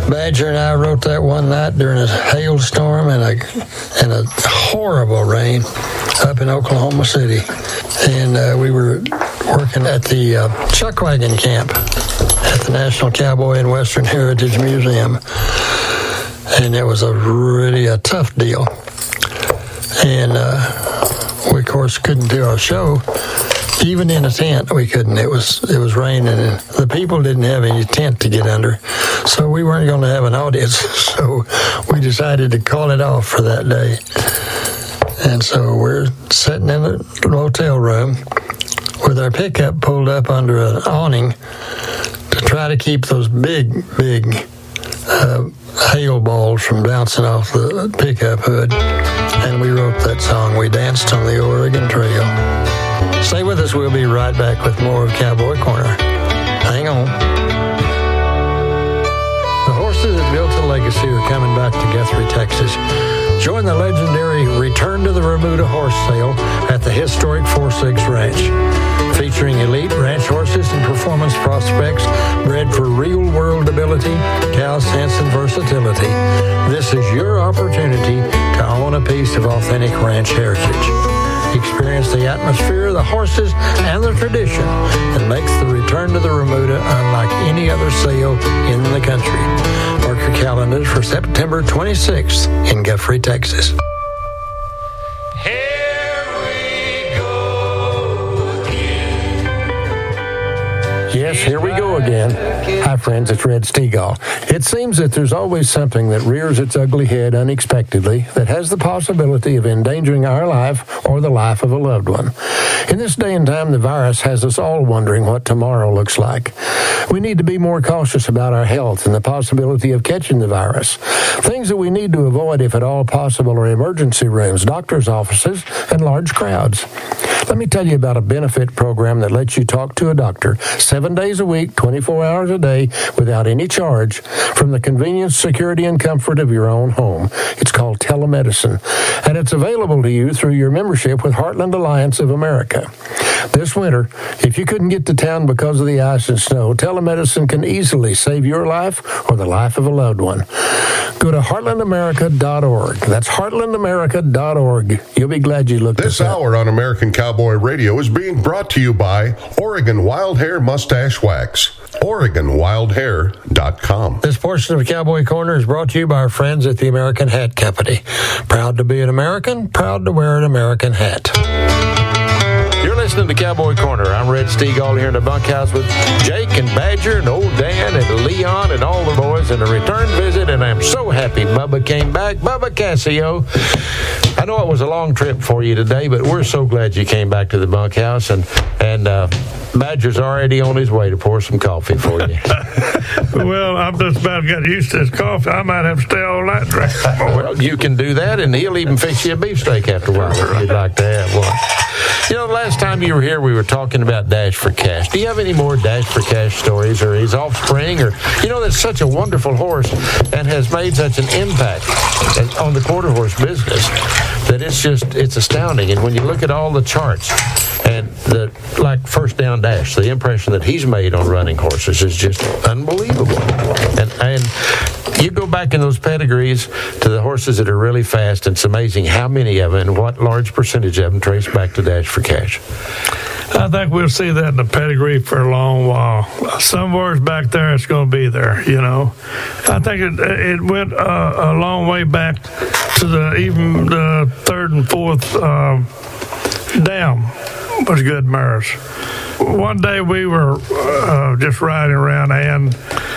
Badger and I wrote that one night during a hailstorm and a horrible rain up in Oklahoma City. And we were working at the Chuckwagon Camp at the National Cowboy and Western Heritage Museum. And it was really a tough deal. And we, of course, couldn't do our show. Even in a tent, we couldn't. It was raining, and the people didn't have any tent to get under, so we weren't going to have an audience. So we decided to call it off for that day. And so we're sitting in a motel room with our pickup pulled up under an awning to try to keep those big hail balls from bouncing off the pickup hood. And we wrote that song, We Danced on the Oregon Trail. Stay with us. We'll be right back with more of Cowboy Corner. Hang on. The horses that built a legacy are coming back to Guthrie, Texas. Join the legendary Return to the Remuda horse sale at the historic 4-6 Ranch. Featuring elite ranch horses and performance prospects bred for real-world ability, cow sense, and versatility. This is your opportunity to own a piece of authentic ranch heritage. Experience the atmosphere, the horses, and the tradition that makes the Return to the Remuda unlike any other sale in the country. Mark your calendars for September 26th in Guthrie, Texas. Yes, here we go again. Hi, friends, it's Red Stegall. It seems that there's always something that rears its ugly head unexpectedly that has the possibility of endangering our life or the life of a loved one. In this day and time, the virus has us all wondering what tomorrow looks like. We need to be more cautious about our health and the possibility of catching the virus. Things that we need to avoid, if at all possible, are emergency rooms, doctor's offices, and large crowds. Let me tell you about a benefit program that lets you talk to a doctor 7 days a week, 24 hours a day, without any charge, from the convenience, security, and comfort of your own home. It's called telemedicine, and it's available to you through your membership with Heartland Alliance of America. This winter, if you couldn't get to town because of the ice and snow, telemedicine can easily save your life or the life of a loved one. Go to heartlandamerica.org. That's heartlandamerica.org. You'll be glad you looked this hour on American Cowboy Radio is being brought to you by Oregon Wild Hair Mustache Wax. OregonWildHair.com. This portion of Cowboy Corner is brought to you by our friends at the American Hat Company. Proud to be an American, proud to wear an American hat. You're listening to Cowboy Corner. I'm Red Stegall here in the bunkhouse with Jake and Badger and old Dan and Leon and all the boys in a return visit, and I'm so happy Bubba came back. Bubba Cassio. I know it was a long trip for you today, but we're so glad you came back to the bunkhouse, and Badger's already on his way to pour some coffee for you. Well, I'm just about got used to this coffee. I might have to stay all night drinking. Well, you can do that, and he'll even fix you a beefsteak after a while if you'd like to have one. You know, the last time you were here, we were talking about Dash for Cash. Do you have any more Dash for Cash stories, or his offspring, or, you know, that's such a wonderful horse and has made such an impact on the quarter horse business that it's astounding. And when you look at all the charts and like First Down Dash, the impression that he's made on running horses is just unbelievable. And you go back in those pedigrees to the horses that are really fast, and it's amazing how many of them and what large percentage of them trace back to Dash for Cash. I think we'll see that in the pedigree for a long while. Somewhere's back there, it's going to be there, you know. I think it went a long way back to even the third and fourth dam was good mares. One day we were just riding around, and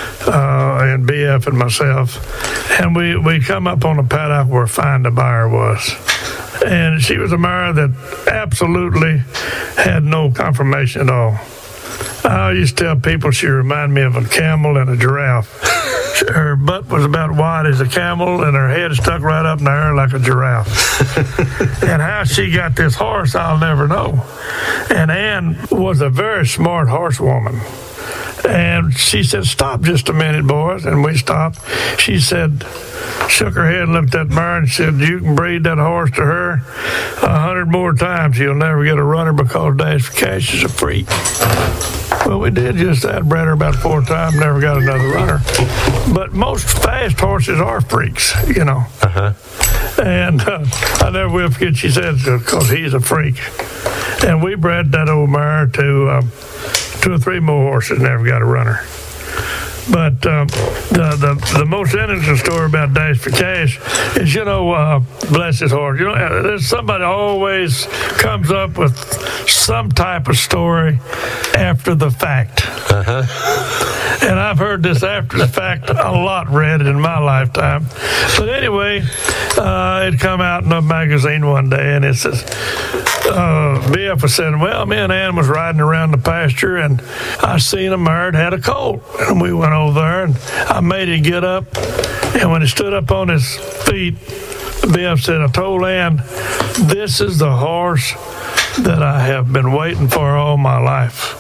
BF and myself, and we come up on a paddock where Find a Buyer was. And she was a mare that absolutely had no conformation at all. I used to tell people she reminded me of a camel and a giraffe. Her butt was about wide as a camel, and her head stuck right up in the air like a giraffe. And how she got this horse, I'll never know. And Ann was a very smart horsewoman. And she said, "Stop just a minute, boys." And we stopped. She said, shook her head and looked at Mary and said, "You can breed that horse to her 100 more times. You'll never get a runner because Dash for Cash is a freak." Well, we did just that. Bred her about 4 times, never got another runner. But most fast horses are freaks, you know. And I never will forget, she said, because he's a freak. And we bred that old mare to 2 or 3 more horses, never got a runner. But the most interesting story about Dash for Cash is, you know, bless his heart, you know, there's somebody always comes up with some type of story after the fact. And I've heard this after the fact a lot, Red, in my lifetime. But anyway, it come out in a magazine one day, and it says, BF was saying, well, me and Ann was riding around the pasture, and I seen a mare that had a colt. And we went over there, and I made it get up. And when he stood up on his feet, BF said, I told Ann, this is the horse that I have been waiting for all my life.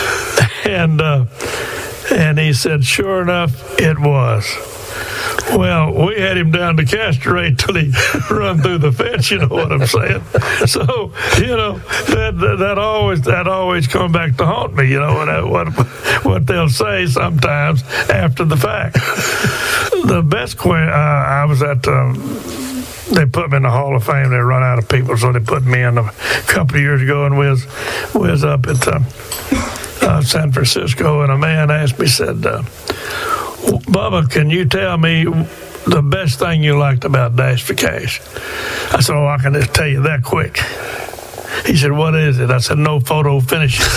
And he said, sure enough, it was. Well, we had him down to castrate till he run through the fence, you know what I'm saying? So, you know, that always come back to haunt me, you know, what they'll say sometimes after the fact. The best I was at, they put me in the Hall of Fame. They run out of people, so they put me in a couple of years ago, and we was up at San Francisco, and a man asked me, said, Bubba, can you tell me the best thing you liked about Dash for Cash? I said, I can just tell you that quick. He said, what is it? I said, no photo finishes.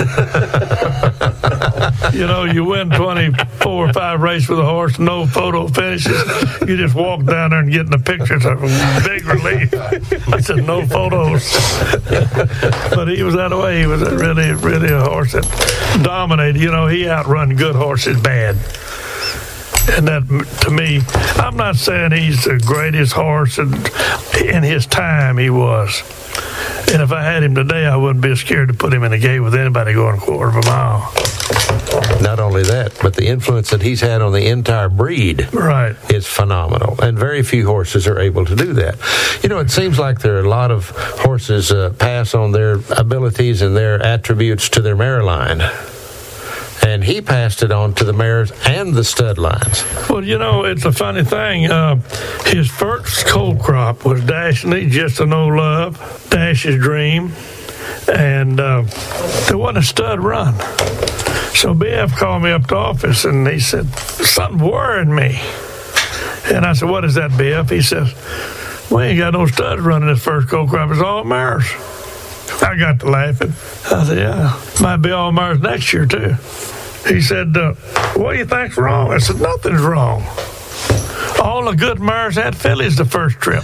You know, you win 24 or 5 races with a horse, no photo finishes. You just walk down there and get in the pictures of a big relief. I said, no photos. But he was that way. He was really, really a horse that dominated. You know, he outrun good horses bad. And that, to me, I'm not saying he's the greatest horse, and in his time he was. And if I had him today, I wouldn't be scared to put him in a gate with anybody going a quarter of a mile. Not only that, but the influence that he's had on the entire breed is phenomenal. And very few horses are able to do that. You know, it seems like there are a lot of horses pass on their abilities and their attributes to their mare line. And he passed it on to the mares and the stud lines. Well, you know, it's a funny thing. His first colt crop was Dash and He, Just a No Love, Dash's Dream, and there wasn't a stud run. So BF called me up to office, and he said, something worrying me. And I said, what is that, BF? He says, we ain't got no studs running this first colt crop. It's all mares. I got to laughing. I said, yeah, might be all mares next year, too. He said, what do you think's wrong? I said, nothing's wrong. All the good mares had fillies the first trip.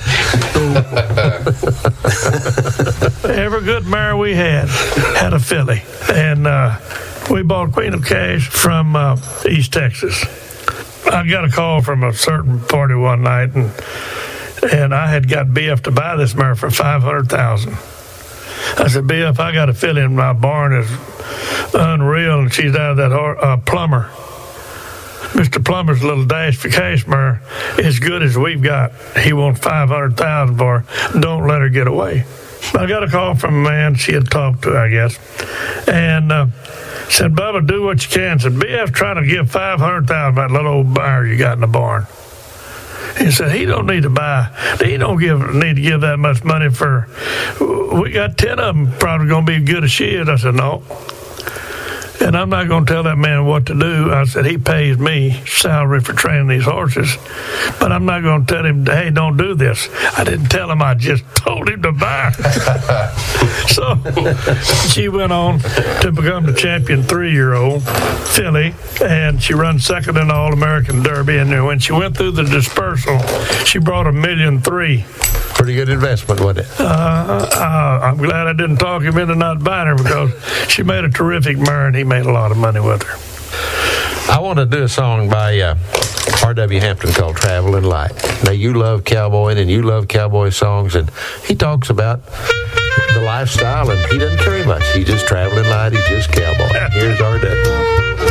Every good mare we had a filly. And we bought Queen of Cash from East Texas. I got a call from a certain party one night, and I had got BF to buy this mare for $500,000. I said, BF, I got a filly in my barn is unreal, and she's out of that Plummer. Mr. Plummer's little Dash for Cash mare, as good as we've got. He wants $500,000 for her. Don't let her get away. I got a call from a man she had talked to, I guess, and said, Bubba, do what you can. Said, BF trying to give $500,000 that little old mare you got in the barn. He said, he don't need to buy. He don't need to give that much money for. We got 10 of them probably going to be good as she is. I said, no. And I'm not going to tell that man what to do. I said, he pays me salary for training these horses, but I'm not going to tell him, hey, don't do this. I didn't tell him. I just told him to buy. So she went on to become the champion 3-year-old filly, and she run second in the All-American Derby. And when she went through the dispersal, she brought $1.3 million. Pretty good investment, wasn't it? I'm glad I didn't talk him into not buying her, because she made a terrific mare, and he made a lot of money with her. I want to do a song by R.W. Hampton called Traveling Light. Now, you love cowboying, and you love cowboy songs, and he talks about the lifestyle, and he doesn't carry much. He's just traveling light. He's just cowboy. Here's R.W.